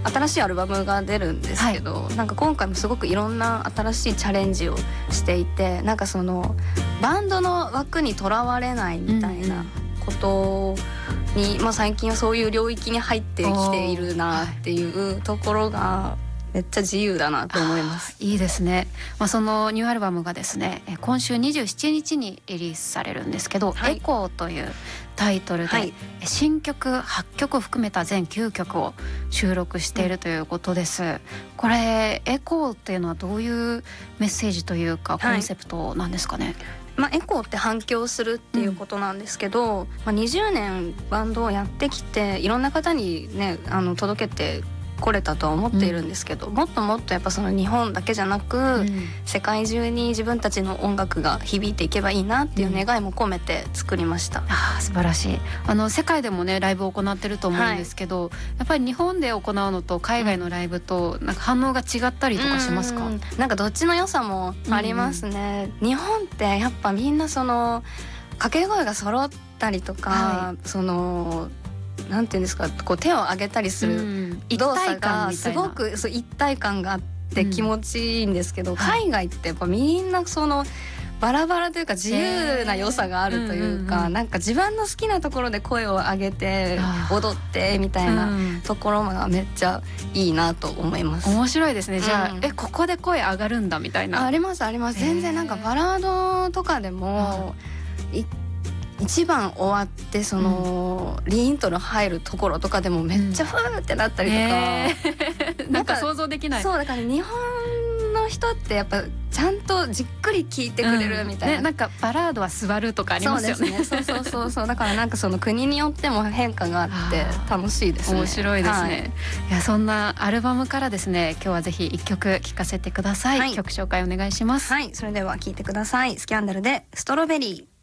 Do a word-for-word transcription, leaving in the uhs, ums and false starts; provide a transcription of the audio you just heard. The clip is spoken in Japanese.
新しいアルバムが出るんですけど、はい、なんか今回もすごくいろんな新しいチャレンジをしていて、なんかそのバンドの枠にとらわれないみたいなことに、うんまあ、最近はそういう領域に入ってきているなっていうところがめっちゃ自由だなと思います。 いいですね、まあ、そのニューアルバムがですね今週にじゅうしちにちにリリースされるんですけど、はい、エコーというタイトルで、はい、新曲はっきょくを含めた全きゅうきょくを収録しているということです、うん、これエコーっていうのはどういうメッセージというかコンセプトなんですかね。はいまあ、エコーって反響するっていうことなんですけど、うんまあ、にじゅうねんバンドをやってきていろんな方にねあの届けて来れたとは思っているんですけど、うん、もっともっとやっぱその日本だけじゃなく、うん、世界中に自分たちの音楽が響いていけばいいなっていう願いも込めて作りました、うん、 あ素晴らしい。あの世界でもねライブを行ってると思うんですけど、はい、やっぱり日本で行うのと海外のライブとなんか反応が違ったりとかしますか？ うんなんかどっちの良さもありますね、うん、日本ってやっぱみんなその掛け声が揃ったりとか、はい、そのなんていうんですかこう手を上げたりする動作がすごくそう一体感があって気持ちいいんですけど、うん、海外ってやっぱみんなそのバラバラというか自由な良さがあるというか、えーうんうんうん、なんか自分の好きなところで声を上げて踊ってみたいなところがめっちゃいいなと思います。 面白いですね。じゃあ、うん、えここで声上がるんだみたいな。 あ, ありますあります。全然なんかバラードとかでも、えー一番終わってその、うん、リイントロ入るところとかでもめっちゃフーってなったりとか、うんえー、なんか想像できない。 そうだから日本の人ってやっぱちゃんとじっくり聴いてくれるみたいな、 うんね、なんかバラードは座るとかありますよね。 そうですねそうそうそうそうだからなんかその国によっても変化があって楽しいですね。 面白いですね、はい、いやそんなアルバムからですね今日はぜひいっきょく聴かせてください、はい、曲紹介お願いします。 はいそれでは聴いてください。スキャンダルでストロベリー。